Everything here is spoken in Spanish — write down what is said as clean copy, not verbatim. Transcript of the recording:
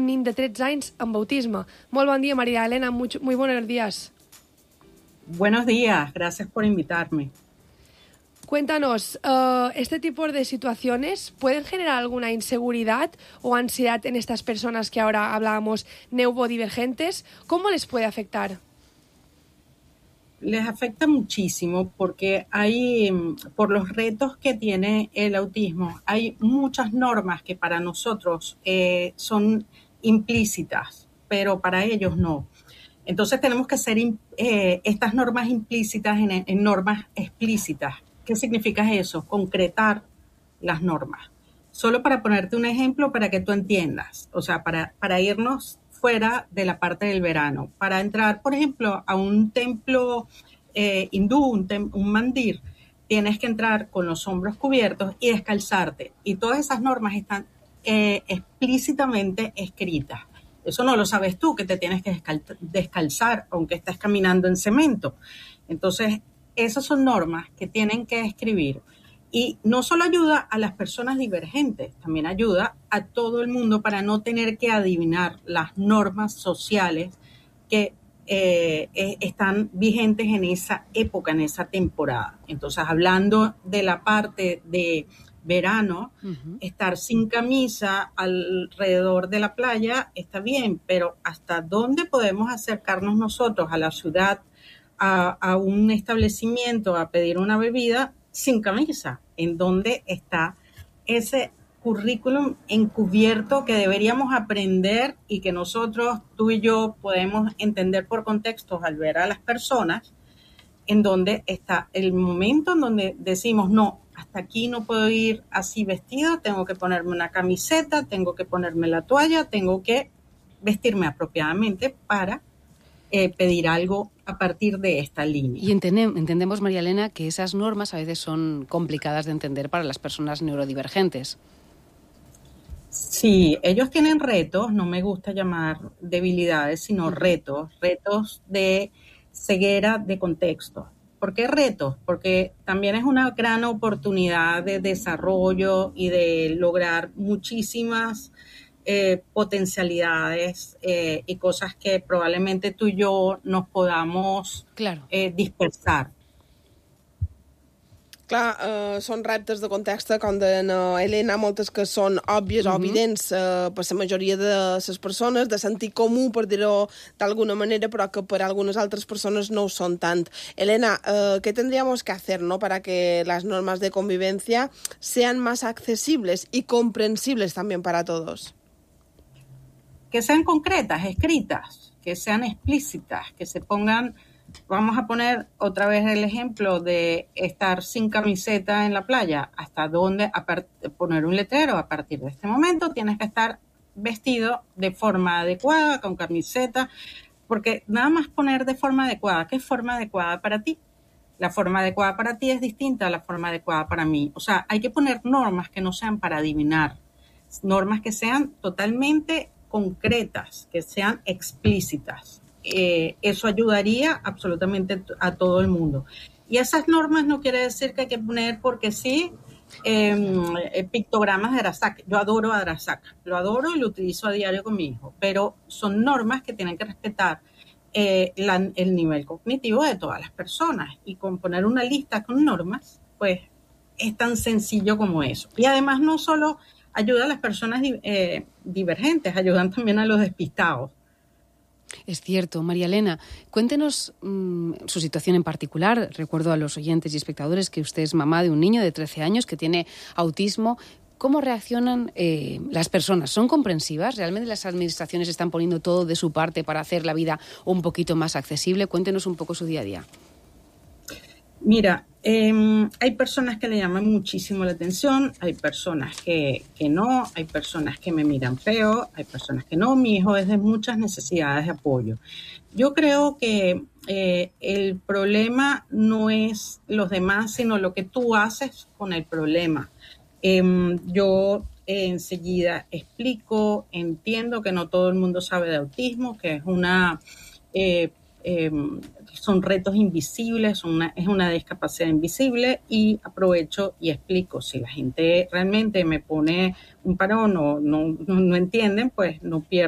nin de 13 anys amb autisme. Molt bon dia, María Elena, muy buenos días. Buenos días, gracias por invitarme. Cuéntanos, ¿este tipo de situaciones pueden generar alguna inseguridad o ansiedad en estas personas que ahora hablábamos neurodivergentes? ¿Cómo les puede afectar? Les afecta muchísimo porque por los retos que tiene el autismo, hay muchas normas que para nosotros son implícitas, pero para ellos no. Entonces tenemos que hacer estas normas implícitas en normas explícitas. ¿Qué significa eso? Concretar las normas. Solo para ponerte un ejemplo para que tú entiendas, o sea, para irnos fuera de la parte del verano. Para entrar, por ejemplo, a un templo hindú, un mandir, tienes que entrar con los hombros cubiertos y descalzarte. Y todas esas normas están explícitamente escritas. Eso no lo sabes tú, que te tienes que descalzar aunque estés caminando en cemento. Entonces, esas son normas que tienen que escribir. Y no solo ayuda a las personas divergentes, también ayuda a todo el mundo para no tener que adivinar las normas sociales que están vigentes en esa época, en esa temporada. Entonces, hablando de la parte de verano, estar sin camisa alrededor de la playa está bien, pero ¿hasta dónde podemos acercarnos nosotros a la ciudad, a un establecimiento, a pedir una bebida sin camisa? ¿En dónde está ese currículum encubierto que deberíamos aprender y que nosotros, tú y yo, podemos entender por contextos al ver a las personas? En donde está el momento en donde decimos, no, hasta aquí no puedo ir así vestida, tengo que ponerme una camiseta, tengo que ponerme la toalla, tengo que vestirme apropiadamente para pedir algo a partir de esta línea. Y entendemos, María Elena, que esas normas a veces son complicadas de entender para las personas neurodivergentes. Sí, ellos tienen retos, no me gusta llamar debilidades, sino retos de ceguera de contexto. ¿Por qué retos? Porque también es una gran oportunidad de desarrollo y de lograr muchísimas potencialidades y cosas que probablemente tú y yo nos podamos dispersar. Clar, són reptes de context, com deien Elena, moltes que són òbvies o evidents per la majoria de les persones, de sentit comú, per dir-ho d'alguna manera, però que per algunes altres persones no ho són tant. Elena, ¿qué tendríamos que hacer, ¿no?, para que las normas de convivencia sean más accesibles y comprensibles también para todos? Que sean concretas, escritas, que sean explícitas, que se pongan. Vamos a poner otra vez el ejemplo de estar sin camiseta en la playa. ¿Hasta dónde? Poner un letrero. A partir de este momento tienes que estar vestido de forma adecuada, con camiseta, porque nada más poner de forma adecuada. ¿Qué es forma adecuada para ti? La forma adecuada para ti es distinta a la forma adecuada para mí. O sea, hay que poner normas que no sean para adivinar, normas que sean totalmente concretas, que sean explícitas. Eso ayudaría absolutamente a todo el mundo. Y esas normas no quiere decir que hay que poner porque sí pictogramas de Arasak. Yo adoro a Arasak, lo adoro y lo utilizo a diario con mi hijo, pero son normas que tienen que respetar el nivel cognitivo de todas las personas, y con poner una lista con normas, pues es tan sencillo como eso. Y además no solo ayuda a las personas divergentes, ayudan también a los despistados. Es cierto. María Elena, cuéntenos su situación en particular. Recuerdo a los oyentes y espectadores que usted es mamá de un niño de 13 años que tiene autismo. ¿Cómo reaccionan las personas? ¿Son comprensivas? ¿Realmente las administraciones están poniendo todo de su parte para hacer la vida un poquito más accesible? Cuéntenos un poco su día a día. Mira, hay personas que le llaman muchísimo la atención, hay personas que no, hay personas que me miran feo, hay personas que no. Mi hijo es de muchas necesidades de apoyo. Yo creo que el problema no es los demás, sino lo que tú haces con el problema. Yo enseguida explico, entiendo que no todo el mundo sabe de autismo, que es son retos invisibles, es una discapacidad invisible, y aprovecho y explico. Si la gente realmente me pone un parón o no entienden, pues no pierdo